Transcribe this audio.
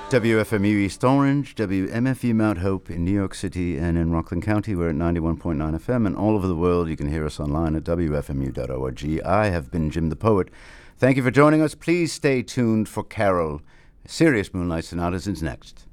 WFMU East Orange, WMFU Mount Hope in New York City and in Rockland County. We're at 91.9 FM, and all over the world you can hear us online at WFMU.org. I have been Jim the Poet. Thank you for joining us. Please stay tuned for Carol. Serious Moonlight Sonatas is next.